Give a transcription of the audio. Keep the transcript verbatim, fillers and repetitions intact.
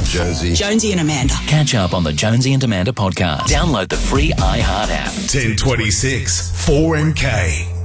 Jonesy. Jonesy and Amanda. Catch up on the Jonesy and Amanda podcast. Download the free iHeart app. ten twenty-six, four M K.